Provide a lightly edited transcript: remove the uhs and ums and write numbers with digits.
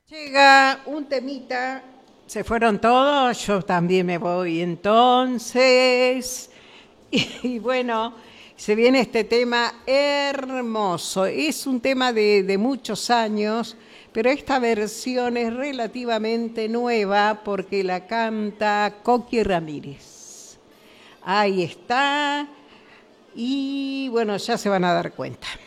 Llega un temita, se fueron todos, yo también me voy entonces. Y bueno, se viene este tema hermoso. Es un tema de muchos años, pero esta versión es relativamente nueva porque la canta Coqui Ramírez. Ahí está. Y bueno, ya se van a dar cuenta.